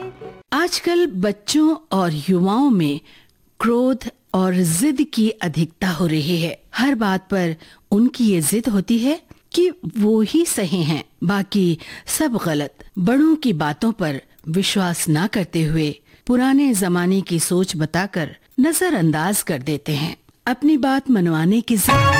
आजकल बच्चों और युवाओं में क्रोध और जिद की अधिकता हो रही है। हर बात पर उनकी ये जिद होती है कि वो ही सही हैं, बाकी सब गलत। बड़ों की बातों पर विश्वास न करते हुए पुराने जमाने की सोच बताकर नजरअंदाज कर देते हैं। अपनी बात मनवाने की जिद